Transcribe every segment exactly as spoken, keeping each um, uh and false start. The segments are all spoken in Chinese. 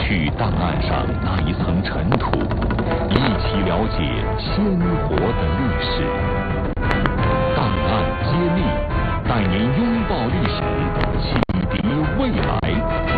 去档案上那一层尘土，一起了解鲜活的历史。档案揭秘，带您拥抱历史，启迪未来。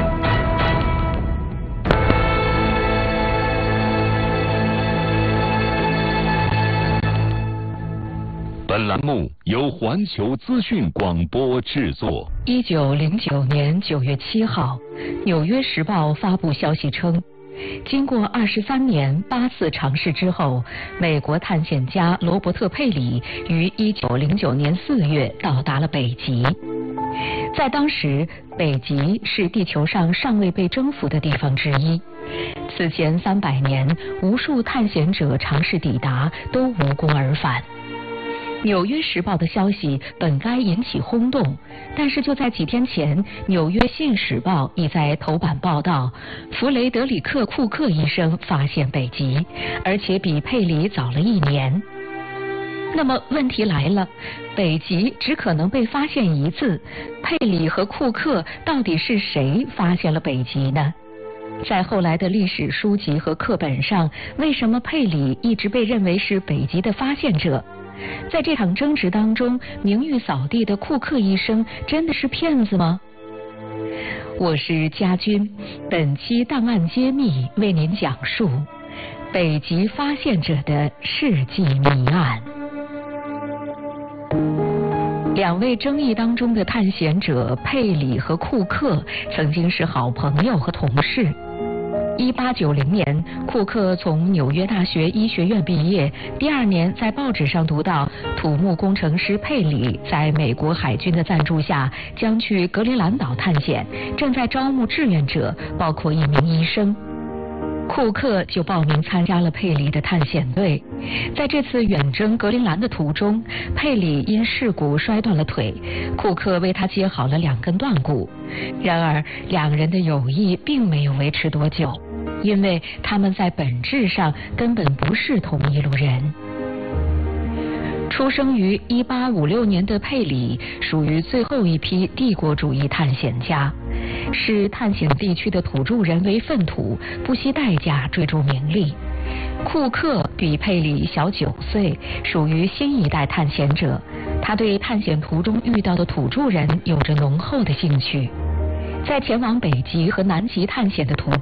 本栏目由环球资讯广播制作。 一九零九年九月七号，《纽约时报》发布消息称，经过二十三年八次尝试之后，美国探险家罗伯特·佩里于一九零九年四月到达了北极。在当时，北极是地球上尚未被征服的地方之一。此前三百年，无数探险者尝试抵达，都无功而返。《纽约时报》的消息本该引起轰动，但是就在几天前，《纽约信使报》已在头版报道，弗雷德里克·库克医生发现北极，而且比佩里早了一年。那么问题来了，北极只可能被发现一次，佩里和库克到底是谁发现了北极呢？在后来的历史书籍和课本上，为什么佩里一直被认为是北极的发现者？在这场争执当中，名誉扫地的库克医生真的是骗子吗？我是佳君，本期档案揭秘为您讲述北极发现者的世纪谜案。两位争议当中的探险者佩里和库克曾经是好朋友和同事。一八九零年，库克从纽约大学医学院毕业，第二年在报纸上读到土木工程师佩里在美国海军的赞助下将去格陵兰岛探险，正在招募志愿者，包括一名医生。库克就报名参加了佩里的探险队。在这次远征格陵兰的途中，佩里因事故摔断了腿，库克为他接好了两根断骨。然而，两人的友谊并没有维持多久，因为他们在本质上根本不是同一路人。出生于一八五六年的佩里属于最后一批帝国主义探险家，视探险地区的土著人为粪土，不惜代价追逐名利。库克比佩里小九岁，属于新一代探险者，他对探险途中遇到的土著人有着浓厚的兴趣。在前往北极和南极探险的途中，